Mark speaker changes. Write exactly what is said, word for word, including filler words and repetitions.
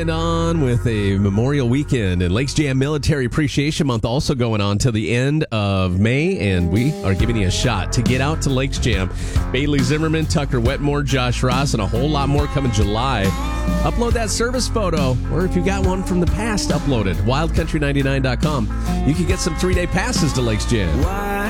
Speaker 1: And on with a Memorial Weekend and Lakes Jam Military Appreciation Month also going on till the end of May, and we are giving you a shot to get out to Lakes Jam. Bailey Zimmerman, Tucker Wetmore, Josh Ross, and a whole lot more coming July. Upload that service photo, or if you got one from the past, upload it. wild country ninety-nine dot com. You can get some three-day passes to Lakes Jam.